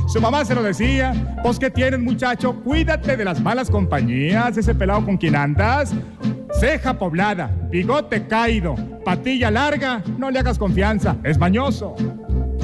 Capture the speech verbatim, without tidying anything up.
Su mamá se lo decía. Pues, ¿qué tienes, muchacho? Cuídate de las malas compañías. Ese pelado con quien andas. Ceja poblada, bigote caído, patilla larga. No le hagas confianza, es mañoso.